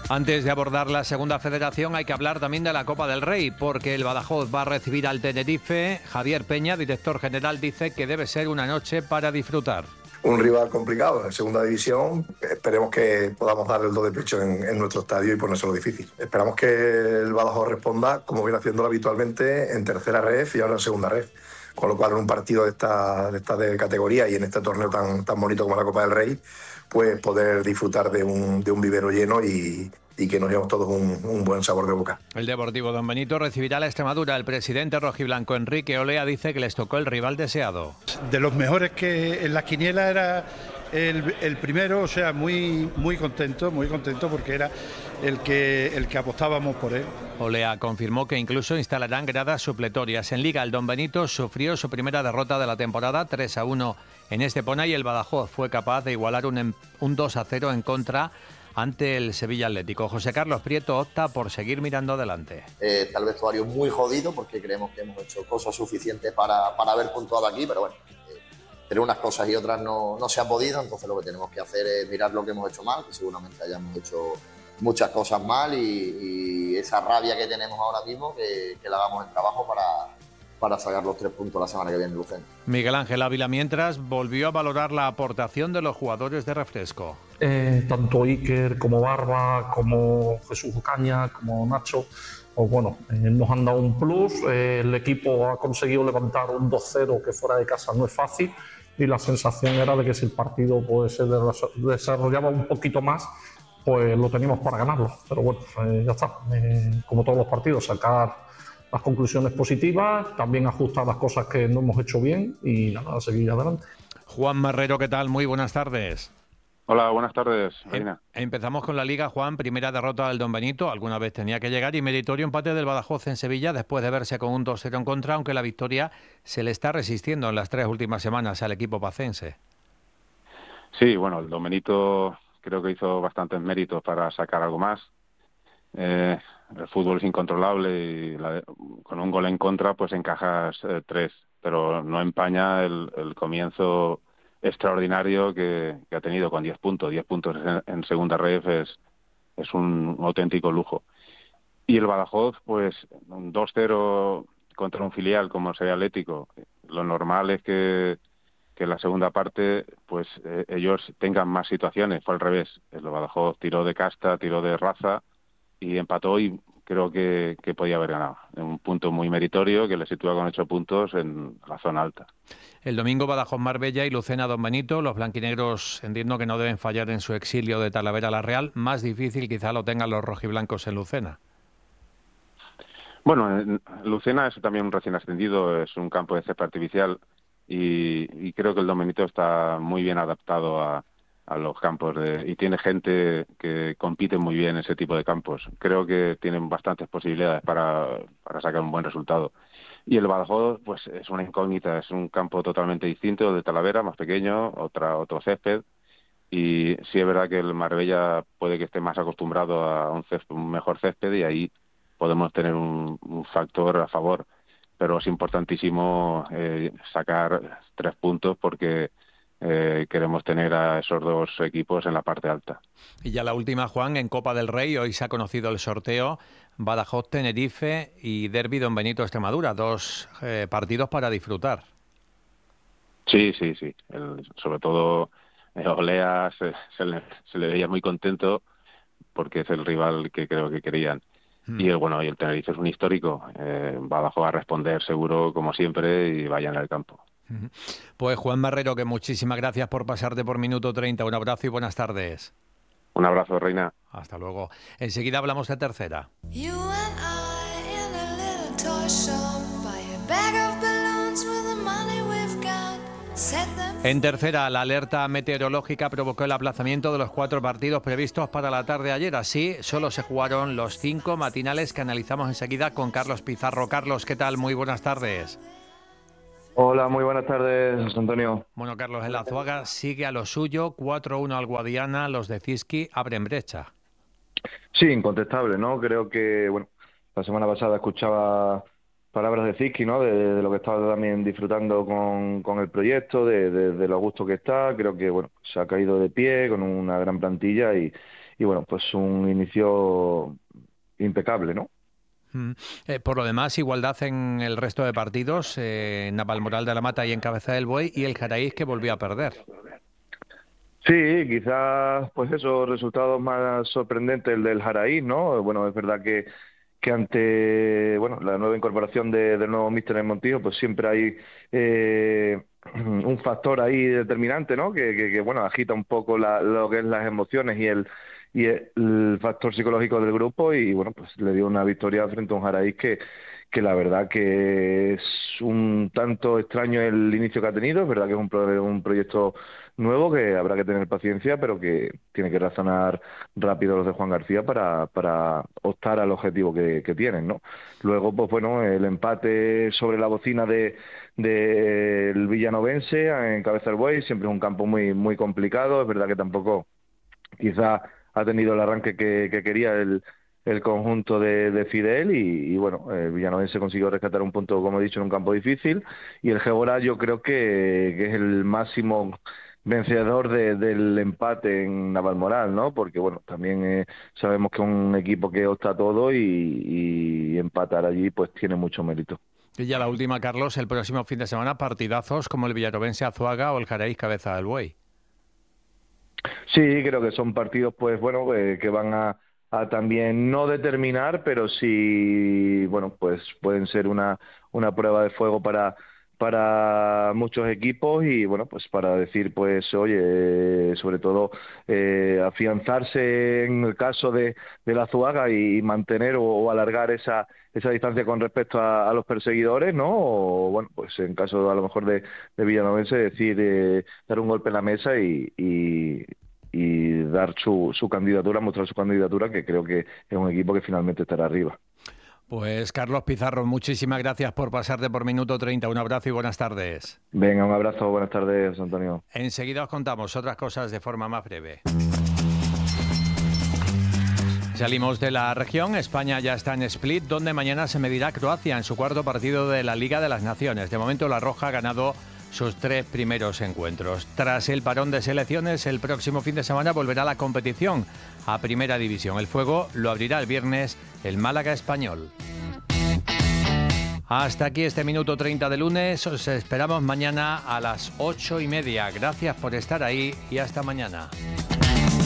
Antes de abordar la segunda federación hay que hablar también de la Copa del Rey, porque el Badajoz va a recibir al Tenerife. Javier Peña, director general, dice que debe ser una noche para disfrutar. Un rival complicado en segunda división. Esperemos que podamos dar el do de pecho en nuestro estadio y ponérselo difícil. Esperamos que el Badajoz responda como viene haciéndolo habitualmente en tercera ref y ahora en segunda ref. Con lo cual, en un partido de esta categoría y en este torneo tan bonito como la Copa del Rey, pues poder disfrutar de un vivero lleno y que nos llevemos todos un buen sabor de boca. El Deportivo Don Benito recibirá a la Extremadura. El presidente rojiblanco Enrique Olea dice que les tocó el rival deseado. De los mejores que en la quiniela era el primero, o sea, muy contento porque era el que apostábamos por él. Olea confirmó que incluso instalarán gradas supletorias. En Liga, el Don Benito sufrió su primera derrota de la temporada, 3-1 en Estepona, y el Badajoz fue capaz de igualar un 2-0 en contra ante el Sevilla Atlético. José Carlos Prieto opta por seguir mirando adelante. Tal vez vestuario muy jodido porque creemos que hemos hecho cosas suficientes para haber puntuado aquí, pero bueno, entre unas cosas y otras no se ha podido, entonces lo que tenemos que hacer es mirar lo que hemos hecho mal, que seguramente hayamos hecho muchas cosas mal y esa rabia que tenemos ahora mismo, que la hagamos en trabajo para sacar los 3 puntos la semana que viene en Lucena. Miguel Ángel Ávila, mientras, volvió a valorar la aportación de los jugadores de refresco. Tanto Iker como Barba, como Jesús Ocaña, como Nacho, pues bueno, nos han dado un plus. El equipo ha conseguido levantar un 2-0 que fuera de casa no es fácil, y la sensación era de que si el partido pues, se desarrollaba un poquito más, pues lo teníamos para ganarlo. Pero bueno, ya está, como todos los partidos, sacar las conclusiones positivas, también ajustar las cosas que no hemos hecho bien y nada, seguir adelante. Juan Marrero, ¿qué tal? Muy buenas tardes. Hola, buenas tardes, Reina. Empezamos con la Liga, Juan. Primera derrota del Don Benito, alguna vez tenía que llegar, y meritorio empate del Badajoz en Sevilla después de verse con un 2-0 en contra, aunque la victoria se le está resistiendo en las 3 últimas semanas al equipo pacense. Sí, bueno, el Don Benito creo que hizo bastantes méritos para sacar algo más. El fútbol es incontrolable y con un gol en contra pues encajas 3, pero no empaña el comienzo extraordinario que ha tenido con 10 puntos. 10 puntos en segunda ref es un auténtico lujo. Y el Badajoz, pues un 2-0 contra un filial como Sevilla Atlético. Lo normal es que en la segunda parte pues ellos tengan más situaciones. Fue al revés. El Badajoz tiró de casta, tiró de raza y empató, y creo que podía haber ganado. Un punto muy meritorio que le sitúa con 8 puntos en la zona alta. El domingo Badajoz Marbella y Lucena Don Benito. Los blanquinegros entiendo que no deben fallar en su exilio de Talavera a La Real. Más difícil quizá lo tengan los rojiblancos en Lucena. Bueno, en Lucena es también un recién ascendido, es un campo de césped artificial y creo que el Don Benito está muy bien adaptado a los campos y tiene gente que compite muy bien en ese tipo de campos. Creo que tienen bastantes posibilidades para sacar un buen resultado. Y el Badajoz pues es una incógnita, es un campo totalmente distinto de Talavera, más pequeño, otro césped, y sí es verdad que el Marbella puede que esté más acostumbrado a un mejor césped, y ahí podemos tener un factor a favor, pero es importantísimo sacar 3 puntos porque queremos tener a esos 2 equipos en la parte alta. Y ya la última, Juan, en Copa del Rey, hoy se ha conocido el sorteo Badajoz Tenerife y Derbi Don Benito Extremadura, 2 partidos para disfrutar. Sí. Sobre todo Olea se le veía muy contento porque es el rival que creo que querían. Y el Tenerife es un histórico. Badajoz va a responder seguro como siempre y vayan al campo. Pues Juan Marrero, que muchísimas gracias por pasarte por Minuto 30. Un abrazo y buenas tardes. Un abrazo, Reina. Hasta luego. Enseguida hablamos de tercera. En tercera, la alerta meteorológica provocó el aplazamiento de los 4 partidos previstos para la tarde de ayer. Así, solo se jugaron los 5 matinales que analizamos enseguida con Carlos Pizarro. Carlos, ¿qué tal? Muy buenas tardes. Hola, muy buenas tardes, José Antonio. Bueno, Carlos, el Azuaga sigue a lo suyo, 4-1 al Guadiana, los de Ziski abren brecha. Sí, incontestable, ¿no? Creo que, la semana pasada escuchaba palabras de Ziski, ¿no? De lo que estaba también disfrutando con el proyecto, de lo a gusto que está. Creo que, se ha caído de pie con una gran plantilla y bueno, pues un inicio impecable, ¿no? Por lo demás, igualdad en el resto de partidos, Navalmoral de la Mata y en Cabeza del Buey, y el Jaraíz, que volvió a perder. Sí, quizás pues esos resultados más sorprendentes el del Jaraíz, ¿no? Bueno, es verdad que ante la nueva incorporación del nuevo míster en Montijo, pues siempre hay un factor ahí determinante, ¿no? Que agita un poco lo que es las emociones y el factor psicológico del grupo, y bueno, pues le dio una victoria frente a un Jaraíz que la verdad que es un tanto extraño el inicio que ha tenido. Es verdad que es un proyecto nuevo, que habrá que tener paciencia, pero que tiene que razonar rápido los de Juan García para optar al objetivo que tienen, ¿no? Luego, pues bueno, el empate sobre la bocina del Villanovense en Cabeza del Buey, siempre es un campo muy, muy complicado. Es verdad que tampoco quizá ha tenido el arranque que quería el conjunto de Fidel, y bueno, el Villanovense consiguió rescatar un punto, como he dicho, en un campo difícil, y el Gébora yo creo que es el máximo vencedor del empate en Navalmoral, ¿no? Porque bueno, también sabemos que es un equipo que opta a todo, y empatar allí pues tiene mucho mérito. Y ya la última, Carlos, el próximo fin de semana, partidazos como el Villanovense Azuaga o el Jaraíz Cabeza del Buey. Sí, creo que son partidos pues bueno, que van a también no determinar, pero sí, bueno, pues pueden ser una prueba de fuego para muchos equipos, y bueno, pues para decir, pues oye, sobre todo afianzarse en el caso de la Azuaga, y mantener o alargar esa distancia con respecto a los perseguidores, ¿no? O bueno, pues en caso a lo mejor de Villanovense, decir, dar un golpe en la mesa y dar su candidatura, mostrar su candidatura, que creo que es un equipo que finalmente estará arriba. Pues Carlos Pizarro, muchísimas gracias por pasarte por Minuto 30. Un abrazo y buenas tardes. Venga, un abrazo, buenas tardes, Antonio. Enseguida os contamos otras cosas de forma más breve. Salimos de la región. España ya está en Split, donde mañana se medirá Croacia en su cuarto partido de la Liga de las Naciones. De momento, la Roja ha ganado sus 3 primeros encuentros. Tras el parón de selecciones, el próximo fin de semana volverá la competición a Primera División. El fuego lo abrirá el viernes el Málaga Español. Hasta aquí este Minuto 30 de lunes. Os esperamos mañana a las 8:30. Gracias por estar ahí y hasta mañana.